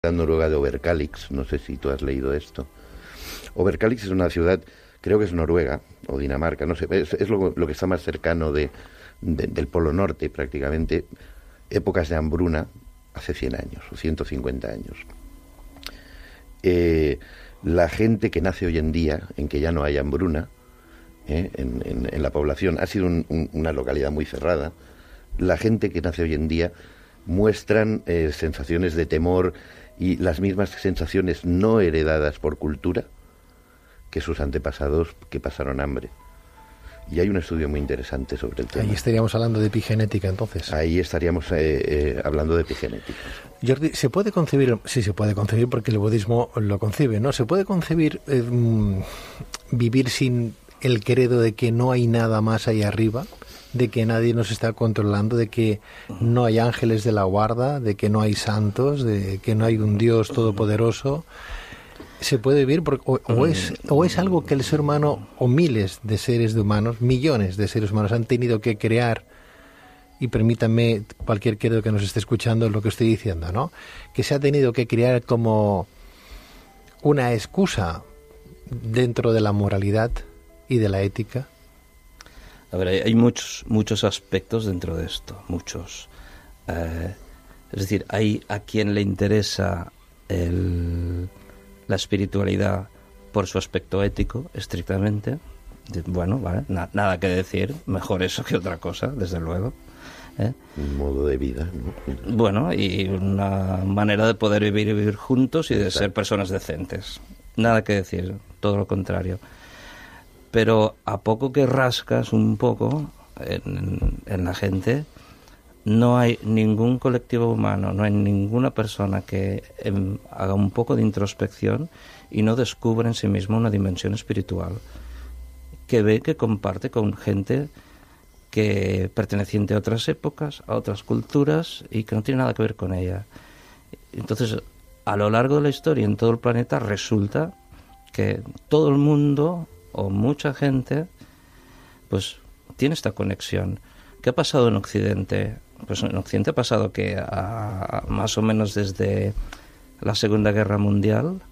noruega de Overkalix, no sé si tú has leído esto. Overkalix es una ciudad, creo que es Noruega o Dinamarca, no sé, es lo que está más cercano del Polo Norte prácticamente, épocas de hambruna, hace 100 años o 150 años. La gente que nace hoy en día, en que ya no hay hambruna, en la población, ha sido una localidad muy cerrada, la gente que nace hoy en día muestran sensaciones de temor y las mismas sensaciones no heredadas por cultura que sus antepasados que pasaron hambre. Y hay un estudio muy interesante sobre el tema. Ahí estaríamos hablando de epigenética, entonces. Ahí estaríamos hablando de epigenética. Jordi, ¿se puede concebir? Sí, se puede concebir porque el budismo lo concibe, ¿no? ¿Se puede concebir vivir sin el credo de que no hay nada más ahí arriba? De que nadie nos está controlando, de que no hay ángeles de la guarda, de que no hay santos, de que no hay un Dios todopoderoso. ¿Se puede vivir? ¿O es algo que el ser humano, o miles de seres humanos, millones de seres humanos han tenido que crear? Y permítanme, cualquier credo que nos esté escuchando, lo que estoy diciendo, ¿no? Que se ha tenido que crear como una excusa dentro de la moralidad y de la ética. A ver, hay muchos aspectos dentro de esto, muchos. Es decir, hay a quien le interesa la espiritualidad por su aspecto ético, estrictamente. Bueno, vale, nada que decir, mejor eso que otra cosa, desde luego. Un modo de vida, ¿no? Bueno, y una manera de poder vivir juntos y de ser personas decentes. Nada que decir, todo lo contrario. Pero a poco que rascas un poco en la gente, no hay ningún colectivo humano, no hay ninguna persona que haga un poco de introspección y no descubra en sí mismo una dimensión espiritual, que ve que comparte con gente que perteneciente a otras épocas, a otras culturas y que no tiene nada que ver con ella. Entonces, a lo largo de la historia en todo el planeta resulta que todo el mundo o mucha gente pues tiene esta conexión. ¿Qué ha pasado en Occidente? Pues en Occidente ha pasado que más o menos desde la Segunda Guerra Mundial,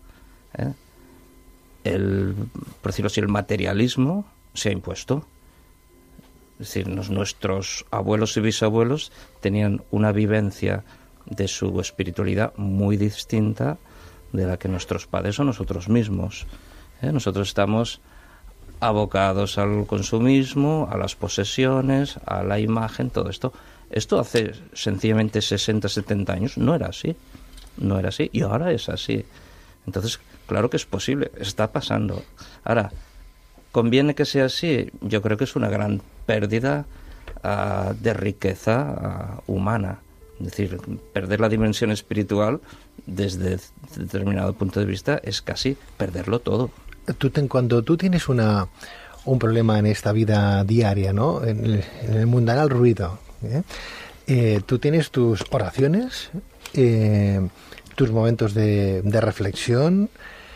por decirlo así, el materialismo se ha impuesto. Es decir, nuestros abuelos y bisabuelos tenían una vivencia de su espiritualidad muy distinta de la que nuestros padres o nosotros mismos. Nosotros estamos abocados al consumismo, a las posesiones, a la imagen, todo esto. Esto hace sencillamente 60, 70 años no era así. No era así y ahora es así. Entonces, claro que es posible, está pasando. Ahora, ¿conviene que sea así? Yo creo que es una gran pérdida de riqueza humana. Es decir, perder la dimensión espiritual desde determinado punto de vista es casi perderlo todo. Cuando tú tienes un problema en esta vida diaria, ¿no? En el mundanal ruido, tú tienes tus oraciones, tus momentos de reflexión.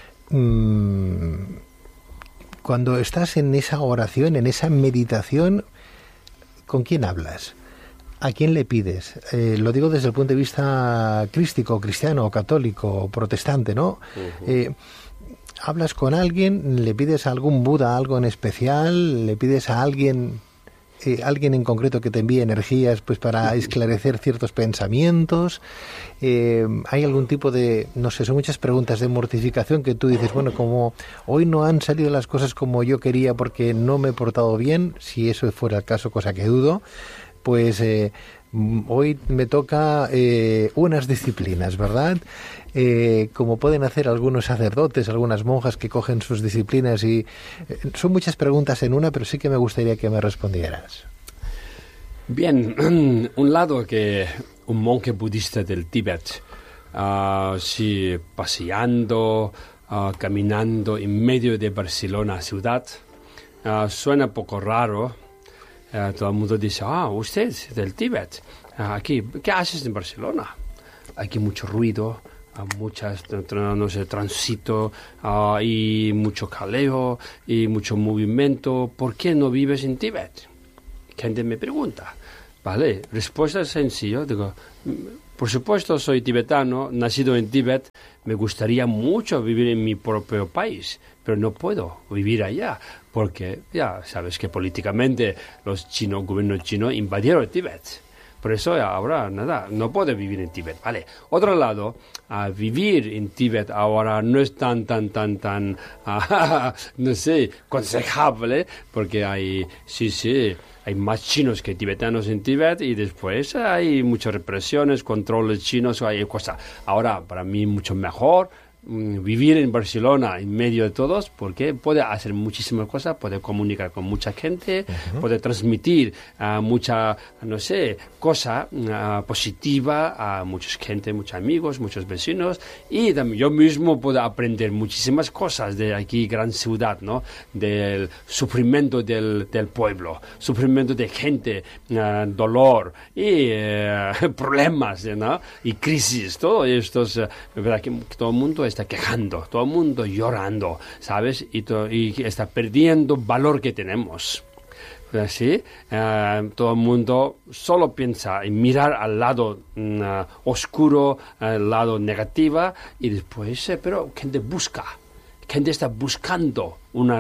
Cuando estás en esa oración, en esa meditación, ¿con quién hablas? ¿A quién le pides? Lo digo desde el punto de vista crístico, cristiano, católico, protestante, ¿no? Uh-huh. ¿Hablas con alguien? ¿Le pides a algún Buda algo en especial? ¿Le pides a alguien en concreto que te envíe energías pues para esclarecer ciertos pensamientos? ¿Hay algún tipo de, no sé, son muchas preguntas de mortificación que tú dices, bueno, como hoy no han salido las cosas como yo quería porque no me he portado bien, si eso fuera el caso, cosa que dudo, pues hoy me toca unas disciplinas, ¿verdad? Como pueden hacer algunos sacerdotes, algunas monjas que cogen sus disciplinas y son muchas preguntas en una, pero sí que me gustaría que me respondieras. Bien, un lado que un monje budista del Tíbet, sí, paseando, caminando en medio de Barcelona ciudad, suena poco raro. Todo el mundo dice, usted es del Tíbet, aquí, ¿qué haces en Barcelona? Aquí mucho ruido, tránsito y mucho jaleo y mucho movimiento. ¿Por qué no vives en Tíbet? Gente me pregunta. Vale, respuesta sencilla, digo, Por supuesto, soy tibetano, nacido en Tíbet. Me gustaría mucho vivir en mi propio país, pero no puedo vivir allá, porque ya sabes que políticamente el gobierno chino invadieron Tíbet. Por eso ahora, nada, no puedo vivir en Tíbet. Vale. Otro lado, vivir en Tíbet ahora no es tan, no sé, aconsejable, porque hay más chinos que tibetanos en Tíbet y después hay muchas represiones, controles chinos, hay cosas. Ahora, para mí, mucho mejor vivir en Barcelona en medio de todos, porque puede hacer muchísimas cosas, puede comunicar con mucha gente, puede transmitir mucha, no sé, cosa positiva a mucha gente, muchos amigos, muchos vecinos, y también yo mismo puedo aprender muchísimas cosas de aquí, gran ciudad, ¿no? Del sufrimiento del pueblo, sufrimiento de gente, dolor y problemas, ¿no? Y crisis, todo esto es verdad que todo el mundo está quejando, todo el mundo llorando, ¿sabes? Y está perdiendo valor que tenemos. ¿Sí? Todo el mundo solo piensa en mirar al lado oscuro, al lado negativo, y después, pero gente busca. Gente está buscando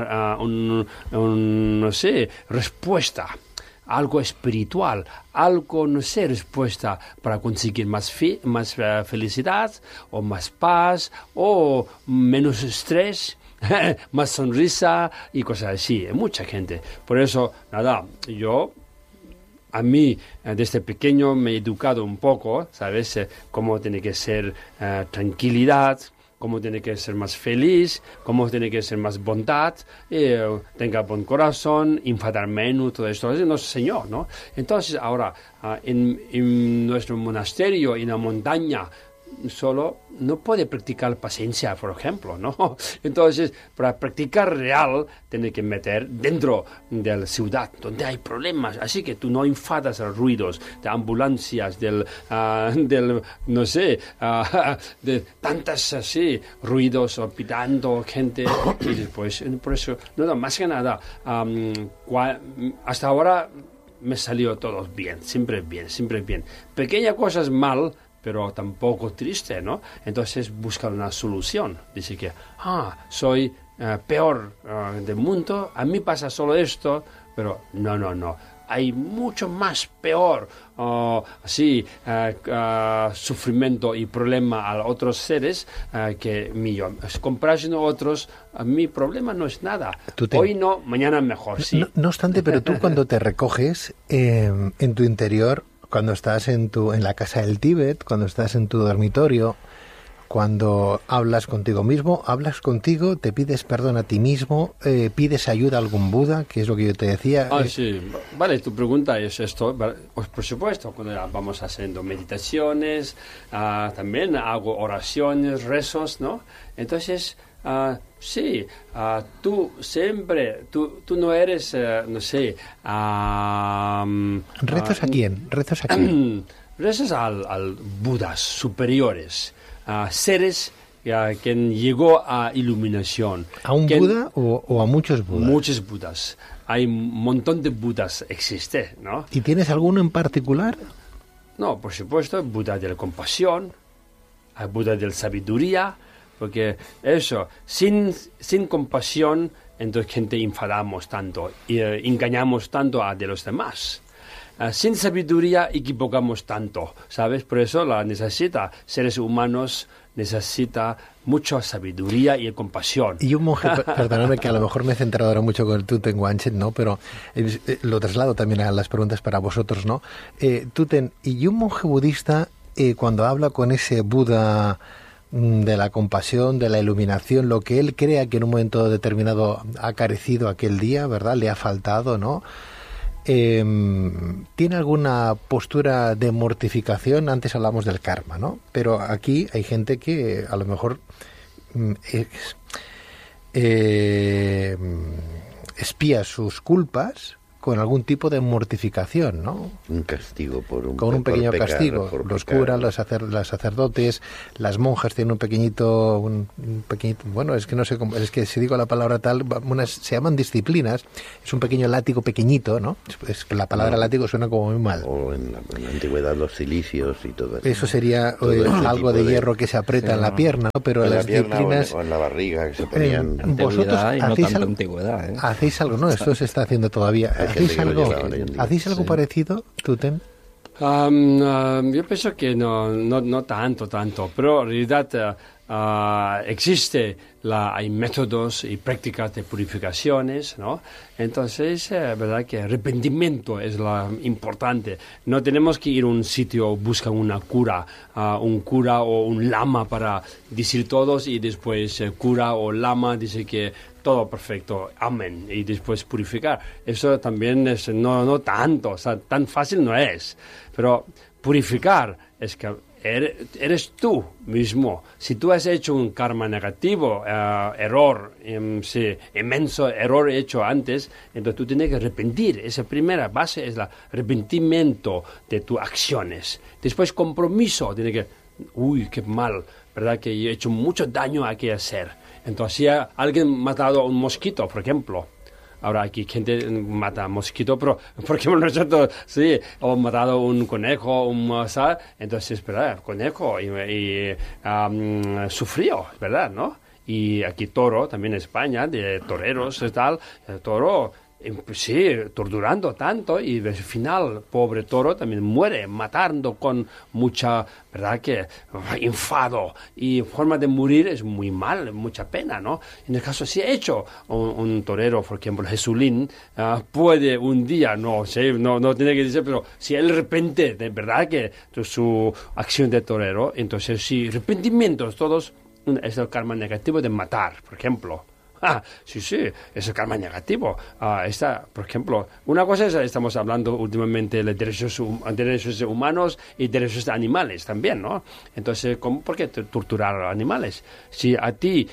no sé, respuesta. Algo espiritual, algo, no sé, respuesta para conseguir más felicidad, o más paz, o menos estrés, más sonrisa y cosas así. Mucha gente. Por eso, nada, a mí, desde pequeño me he educado un poco, ¿sabes? Cómo tiene que ser tranquilidad, cómo tiene que ser más feliz, cómo tiene que ser más bondad, tenga buen corazón, enfadar menos, todo esto. Es nuestro Señor, ¿no? Entonces, ahora, en nuestro monasterio, en la montaña, solo no puede practicar paciencia, por ejemplo, ¿no? Entonces, para practicar real, tiene que meter dentro de la ciudad, donde hay problemas. Así que tú no enfadas a los ruidos de ambulancias, no sé, de tantas así ruidos, pitando gente. Y después, por eso, no, más que nada, hasta ahora me salió todo bien, siempre bien. Pequeñas cosas mal, pero tampoco triste, ¿no? Entonces busca una solución. Dice que, soy peor del mundo, a mí pasa solo esto, pero no. Hay mucho más peor, sufrimiento y problema a otros seres que mío. Compararse con otros, mi problema no es nada. Hoy no, mañana mejor, sí. No obstante, pero tú cuando te recoges en tu interior, cuando estás en la casa del Tíbet, cuando estás en tu dormitorio, cuando hablas contigo mismo, hablas contigo, te pides perdón a ti mismo, pides ayuda a algún Buda, que es lo que yo te decía. Sí, vale, tu pregunta es esto. Pues por supuesto, cuando vamos haciendo meditaciones, también hago oraciones, rezos, ¿no? Entonces, sí, tú siempre, tú no eres, no sé... ¿Rezos a quién? ¿Rezos a quién? Rezos al Budas superiores, seres quien llegó a iluminación. ¿A un Buda o a muchos Budas? Muchos Budas. Hay un montón de Budas, existe, ¿no? ¿Y tienes alguno en particular? No, por supuesto, el Buda de la compasión, el Buda de la sabiduría, porque eso, sin compasión, entonces gente enfadamos tanto y engañamos tanto a de los demás. Sin sabiduría equivocamos tanto, ¿sabes? Por eso seres humanos necesita mucha sabiduría y compasión. Y un monje, perdóname que a lo mejor me he centrado ahora mucho con el Tuten Wanchen, ¿no? Pero lo traslado también a las preguntas para vosotros, ¿no? Tuten, y un monje budista, cuando habla con ese Buda de la compasión, de la iluminación, lo que él crea que en un momento determinado ha carecido aquel día, ¿verdad? Le ha faltado, ¿no? ¿Tiene alguna postura de mortificación? Antes hablamos del karma, ¿no? Pero aquí hay gente que a lo mejor espía sus culpas con algún tipo de mortificación, ¿no? Un castigo por un Con un pequeño por pecar, castigo. por Los pecar. curas, los sacerdotes, las monjas tienen un pequeñito, bueno, es que no sé cómo, es que si digo la palabra tal, se llaman disciplinas, es un pequeño látigo pequeñito, ¿no? Es que la palabra látigo suena como muy mal. O en la antigüedad los cilicios y todo eso. Eso sería Todo ese algo tipo de hierro que se aprieta en la pierna, ¿no? Pero en la las pierna disciplinas... o en la barriga que se ponían. Vosotros Antigüedad y no hacéis tanta algo, antigüedad, ¿eh? hacéis algo, no, esto se está haciendo todavía. Hay gente ¿Hacéis que lo algo, lleva hoy en día. ¿hacéis algo Sí. parecido, Tuten? Yo pienso que no tanto, pero en realidad hay métodos y prácticas de purificaciones, ¿no? Entonces, verdad que arrepentimiento es lo importante. No tenemos que ir a un sitio, buscar un cura o un lama para decir todos y después cura o lama dice que todo perfecto, amén, y después purificar. Eso también es no tanto, o sea, tan fácil no es, pero purificar es que eres tú mismo. Si tú has hecho un karma negativo, inmenso error hecho antes, entonces tú tienes que arrepentir. Esa primera base es el arrepentimiento de tus acciones. Después compromiso, tiene que, qué mal, ¿verdad? Que he hecho mucho daño a que hacer. Entonces, si alguien ha matado a un mosquito, por ejemplo, ahora aquí gente mata mosquito, pero por ejemplo nosotros sí, o matado un conejo, entonces, ¿verdad? El conejo sufrió, ¿verdad? ¿No? Y aquí toro, también en España, de toreros y tal, el toro, sí, torturando tanto y al final, pobre toro, también muere, matando con mucha, ¿verdad? Que enfado y forma de morir es muy mal, mucha pena, ¿no? En el caso, si he hecho un torero, por ejemplo, Jesulín, puede un día, no sé, no tiene que decir, pero si él repente, de verdad que su acción de torero, entonces sí, arrepentimientos todos, es el karma negativo de matar, por ejemplo. Sí, es el karma negativo. Por ejemplo, una cosa es, estamos hablando últimamente de derechos humanos y derechos de animales también, ¿no? Entonces, ¿por qué torturar a animales? Si a ti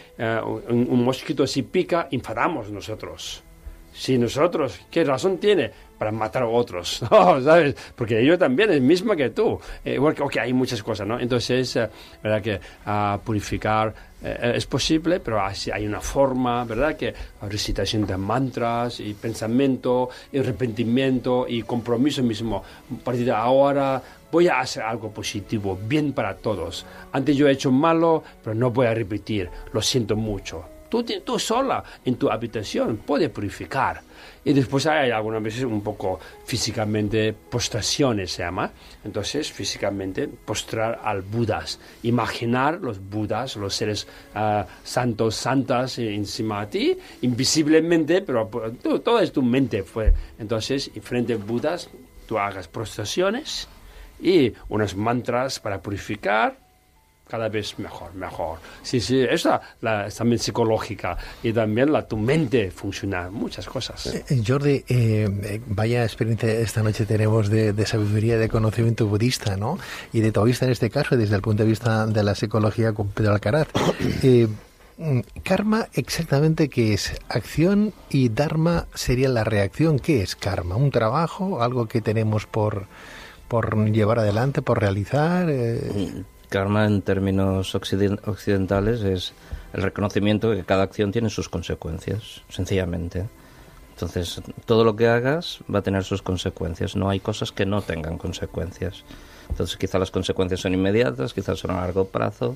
un mosquito si pica, enfadamos nosotros. Si nosotros, ¿qué razón tiene para matar a otros? No, ¿sabes? Porque ellos también es mismo que tú. Igual que hay muchas cosas, ¿no? Entonces, ¿verdad? Que purificar es posible, pero hay una forma, ¿verdad? Que recitación de mantras y pensamiento y arrepentimiento y compromiso mismo. A partir de ahora voy a hacer algo positivo, bien para todos. Antes yo he hecho malo, pero no voy a repetir. Lo siento mucho. Tú sola en tu habitación puedes purificar. Y después hay algunas veces un poco físicamente postraciones, se llama. Entonces, físicamente postrar al Budas. Imaginar los Budas, los seres santos, santas encima de ti, invisiblemente, pero toda es tu mente. Entonces, frente a Budas, tú hagas postraciones y unos mantras para purificar. Cada vez mejor. Sí, esa es también psicológica y también tu mente funciona, muchas cosas. Jordi, vaya experiencia esta noche tenemos de sabiduría, de conocimiento budista, ¿no? Y de taoísta en este caso, desde el punto de vista de la psicología con Pedro Alcaraz. Karma, exactamente, ¿qué es? Acción y dharma sería la reacción. ¿Qué es karma? ¿Un trabajo? ¿Algo que tenemos por llevar adelante, por realizar? Karma, en términos occidentales, es el reconocimiento de que cada acción tiene sus consecuencias, sencillamente. Entonces, todo lo que hagas va a tener sus consecuencias. No hay cosas que no tengan consecuencias. Entonces, quizá las consecuencias son inmediatas, quizás son a largo plazo.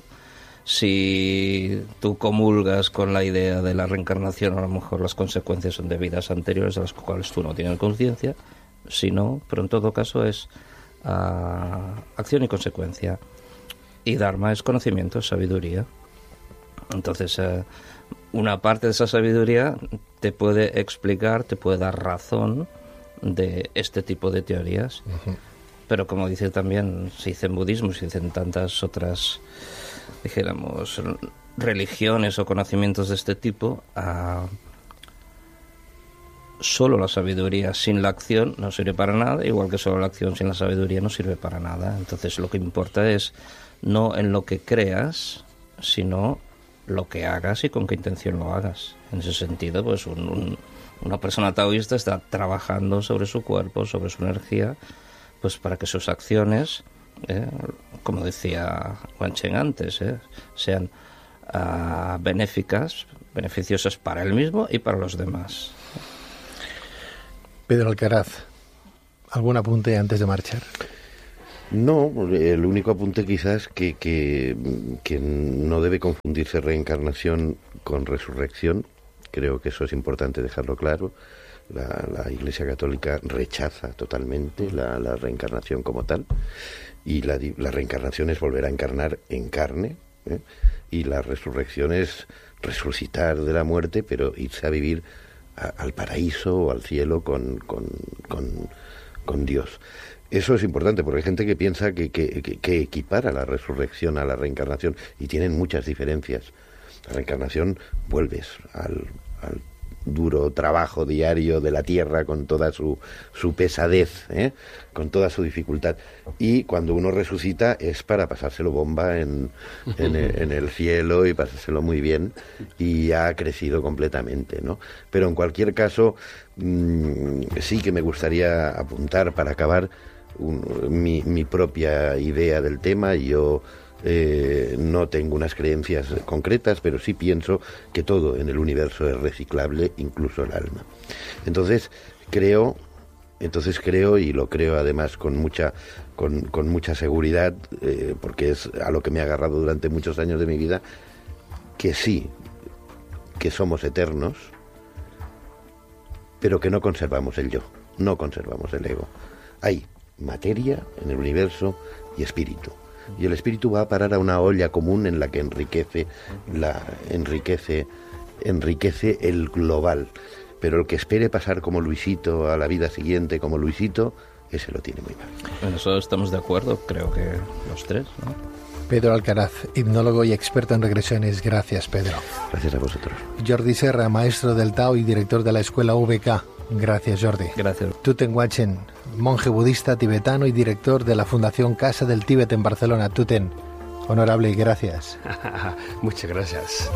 Si tú comulgas con la idea de la reencarnación, a lo mejor las consecuencias son de vidas anteriores a las cuales tú no tienes conciencia. Si no, pero en todo caso es acción y consecuencia. Y Dharma es conocimiento, es sabiduría. Entonces, una parte de esa sabiduría te puede explicar, te puede dar razón de este tipo de teorías. Uh-huh. Pero como dice también, se dice en budismo, se dicen tantas otras, dijéramos, religiones o conocimientos de este tipo, solo la sabiduría sin la acción no sirve para nada, igual que solo la acción sin la sabiduría no sirve para nada. Entonces, lo que importa es no en lo que creas, sino lo que hagas y con qué intención lo hagas. En ese sentido, pues un Una persona taoísta está trabajando sobre su cuerpo, sobre su energía, pues para que sus acciones, como decía Guan Chen antes, sean beneficiosas para él mismo y para los demás. Pedro Alcaraz, ¿algún apunte antes de marchar? No, el único apunte quizás que no debe confundirse reencarnación con resurrección. Creo que eso es importante dejarlo claro. La Iglesia Católica rechaza totalmente la reencarnación como tal, y la reencarnación es volver a encarnar en carne, y la resurrección es resucitar de la muerte, pero irse a vivir al paraíso o al cielo con Dios. Eso es importante, porque hay gente que piensa que equipara la resurrección a la reencarnación, y tienen muchas diferencias. La reencarnación, vuelves al duro trabajo diario de la tierra con toda su pesadez, con toda su dificultad, y cuando uno resucita es para pasárselo bomba en el cielo y pasárselo muy bien, y ha crecido completamente, ¿no? Pero en cualquier caso, sí que me gustaría apuntar para acabar mi propia idea del tema. Yo no tengo unas creencias concretas, pero sí pienso que todo en el universo es reciclable, incluso el alma. Entonces creo, y lo creo además con mucha seguridad, porque es a lo que me he agarrado durante muchos años de mi vida, que sí, que somos eternos, pero que no conservamos el yo, no conservamos el ego. Hay materia en el universo y espíritu. Y el espíritu va a parar a una olla común en la que enriquece el global. Pero el que espere pasar como Luisito a la vida siguiente como Luisito, ese lo tiene muy mal. En eso estamos de acuerdo, creo que los tres, ¿no? Pedro Alcaraz, hipnólogo y experto en regresiones. Gracias, Pedro. Gracias a vosotros. Jordi Serra, maestro del Tao y director de la escuela VK. Gracias, Jordi. Gracias. Tuten Guachen, monje budista tibetano y director de la Fundación Casa del Tíbet en Barcelona. Tuten, honorable y gracias. Muchas gracias.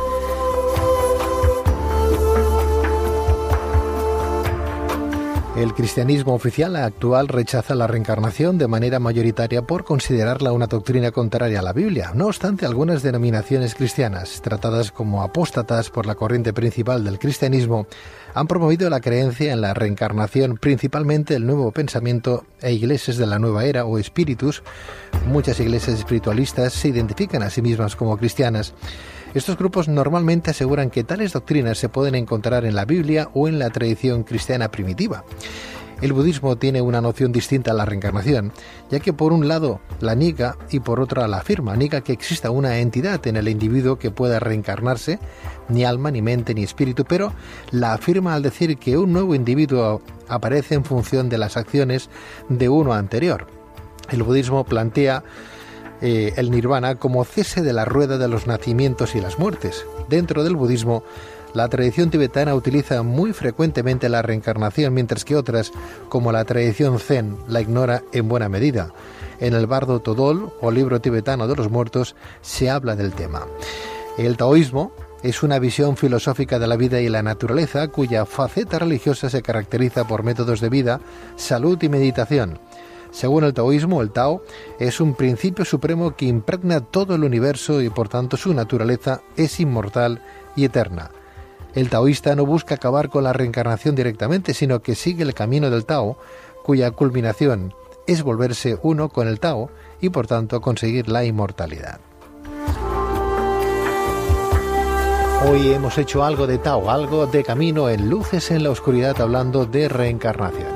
El cristianismo oficial actual rechaza la reencarnación de manera mayoritaria por considerarla una doctrina contraria a la Biblia. No obstante, algunas denominaciones cristianas, tratadas como apóstatas por la corriente principal del cristianismo, han promovido la creencia en la reencarnación, principalmente el Nuevo Pensamiento e iglesias de la Nueva Era o espíritus. Muchas iglesias espiritualistas se identifican a sí mismas como cristianas. Estos grupos normalmente aseguran que tales doctrinas se pueden encontrar en la Biblia o en la tradición cristiana primitiva. El budismo tiene una noción distinta a la reencarnación, ya que por un lado la niega y por otra la afirma. Niega que exista una entidad en el individuo que pueda reencarnarse, ni alma, ni mente, ni espíritu, pero la afirma al decir que un nuevo individuo aparece en función de las acciones de uno anterior. El budismo plantea el nirvana como cese de la rueda de los nacimientos y las muertes. Dentro del budismo, la tradición tibetana utiliza muy frecuentemente la reencarnación, mientras que otras, como la tradición zen, la ignora en buena medida. En el Bardo Todol, o libro tibetano de los muertos, se habla del tema. El taoísmo es una visión filosófica de la vida y la naturaleza, cuya faceta religiosa se caracteriza por métodos de vida, salud y meditación. Según el taoísmo, el Tao es un principio supremo que impregna todo el universo y por tanto su naturaleza es inmortal y eterna. El taoísta no busca acabar con la reencarnación directamente, sino que sigue el camino del Tao, cuya culminación es volverse uno con el Tao y por tanto conseguir la inmortalidad. Hoy hemos hecho algo de Tao, algo de camino en Luces en la Oscuridad, hablando de reencarnación.